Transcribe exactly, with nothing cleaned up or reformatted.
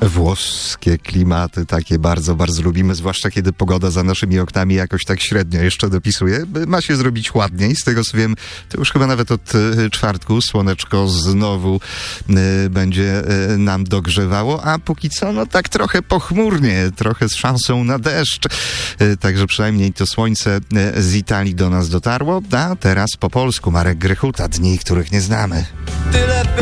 Włoskie klimaty takie bardzo, bardzo lubimy, zwłaszcza kiedy pogoda za naszymi oknami jakoś tak średnio jeszcze dopisuje. Ma się zrobić ładniej, z tego co wiem, to już chyba nawet od czwartku słoneczko znowu y, będzie y, nam dogrzewało, a póki co, no tak trochę pochmurnie, trochę z szansą na deszcz. Y, także przynajmniej to słońce y, z Italii do nas dotarło, a teraz po polsku Marek Grechuta, Dni, których nie znamy. Tyle